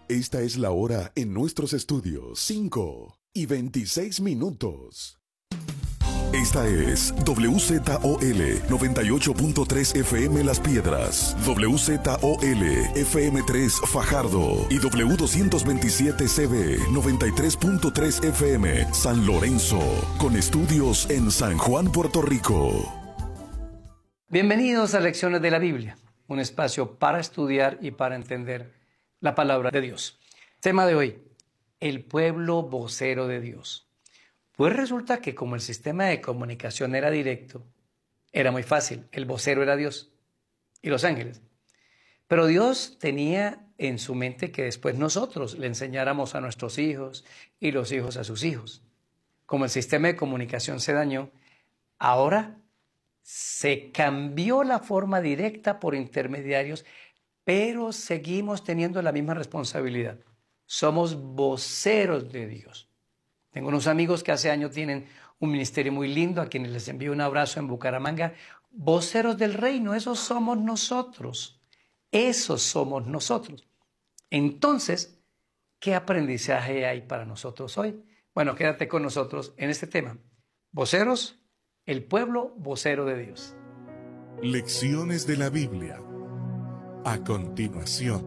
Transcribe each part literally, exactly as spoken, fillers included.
Esta es la hora en nuestros estudios, cinco y veintiséis minutos. Esta es W Z O L noventa y ocho punto tres F M Las Piedras, W Z O L F M tres Fajardo y W doscientos veintisiete C B noventa y tres punto tres F M San Lorenzo, con estudios en San Juan, Puerto Rico. Bienvenidos a Lecciones de la Biblia, un espacio para estudiar y para entender la palabra de Dios. Tema de hoy, el pueblo vocero de Dios. Pues resulta que como el sistema de comunicación era directo, era muy fácil, el vocero era Dios y los ángeles. Pero Dios tenía en su mente que después nosotros le enseñáramos a nuestros hijos y los hijos a sus hijos. Como el sistema de comunicación se dañó, ahora se cambió la forma directa por intermediarios, pero seguimos teniendo la misma responsabilidad. Somos voceros de Dios. Tengo unos amigos que hace años tienen un ministerio muy lindo, a quienes les envío un abrazo en Bucaramanga. Voceros del reino, esos somos nosotros. Esos somos nosotros. Entonces, ¿qué aprendizaje hay para nosotros hoy? Bueno, quédate con nosotros en este tema. Voceros, el pueblo vocero de Dios. Lecciones de la Biblia. A continuación.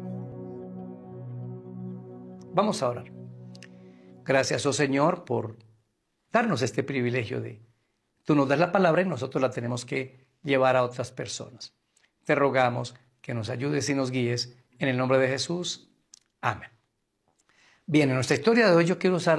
Vamos a orar. Gracias, oh Señor, por darnos este privilegio de... Tú nos das la palabra y nosotros la tenemos que llevar a otras personas. Te rogamos que nos ayudes y nos guíes en el nombre de Jesús. Amén. Bien, en nuestra historia de hoy yo quiero usar